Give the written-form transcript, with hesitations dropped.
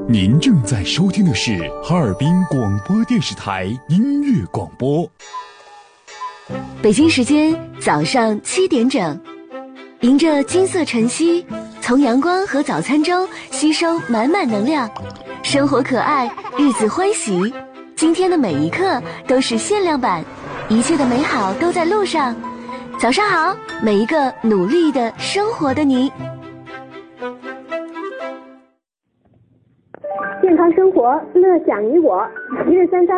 您正在收听的是哈尔滨广播电视台音乐广播。 北京时间早上7点整，迎着金色晨曦，从阳光和早餐中吸收满满能量，生活可爱，日子欢喜。今天的每一刻都是限量版，一切的美好都在路上。早上好，每一个努力的生活的你。 健康生活，乐享你我。1日3餐。